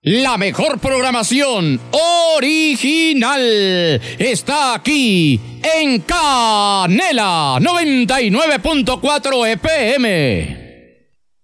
La mejor programación original está aquí en Canela 99.4 FM.